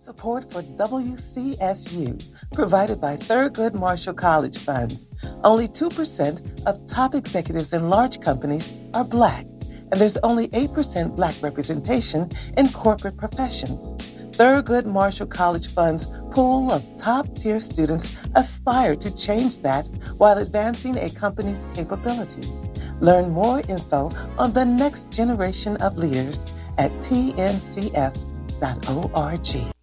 Support for WCSU, provided by Thurgood Marshall College Fund. Only 2% of top executives in large companies are Black, and there's only 8% Black representation in corporate professions. Thurgood Marshall College Fund's pool of top-tier students aspire to change that while advancing a company's capabilities. Learn more info on the next generation of leaders at tncf.org.